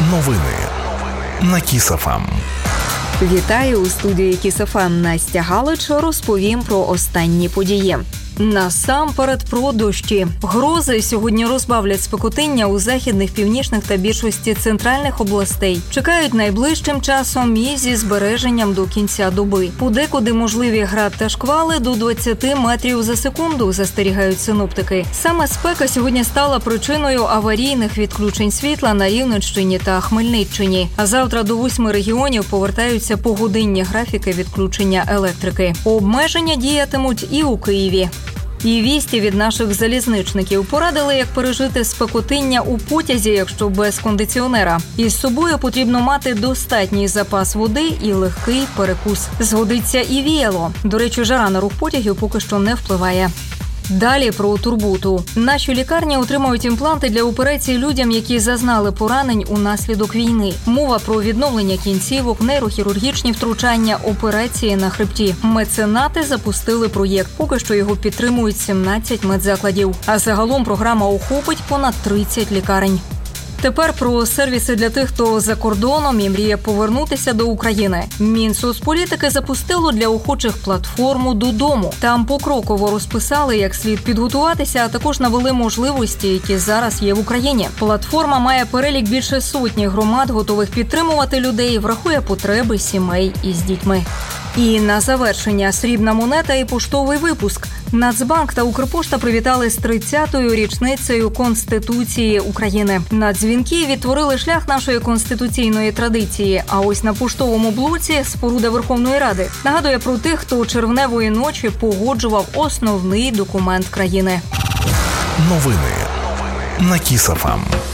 Новини на Кіс ФМ. Вітаю, у студії Кіс ФМ Настя Галич. Розповім про останні події. Насамперед про дощі. Грози сьогодні розбавлять спекотиння у західних, північних та більшості центральних областей. Чекають найближчим часом і зі збереженням до кінця доби. Подекуди можливі град та шквали до 20 метрів за секунду, застерігають синоптики. Саме спека сьогодні стала причиною аварійних відключень світла на Рівненщині та Хмельниччині. А завтра до 8 регіонів повертаються погодинні графіки відключення електрики. Обмеження діятимуть і у Києві. І вісті від наших залізничників порадили, як пережити спекотиння у потязі, якщо без кондиціонера. Із собою потрібно мати достатній запас води і легкий перекус. Згодиться і віяло. До речі, жара на рух потягів поки що не впливає. Далі про турботу. Наші лікарні отримують імпланти для операцій людям, які зазнали поранень унаслідок війни. Мова про відновлення кінцівок, нейрохірургічні втручання, операції на хребті. Меценати запустили проєкт. Поки що його підтримують 17 медзакладів. А загалом програма охопить понад 30 лікарень. Тепер про сервіси для тих, хто за кордоном і мріє повернутися до України. Мінсоцполітики запустило для охочих платформу «Додому». Там покроково розписали, як слід підготуватися, а також навели можливості, які зараз є в Україні. Платформа має перелік більше сотні громад, готових підтримувати людей, врахує потреби сімей із дітьми. І на завершення срібна монета і поштовий випуск. Нацбанк та Укрпошта привітали з 30-ю річницею Конституції України. Нацдзвінки відтворили шлях нашої конституційної традиції. А ось на поштовому блоці споруда Верховної Ради нагадує про тих, хто червневої ночі погоджував основний документ країни. Новини на Кіс ФМ.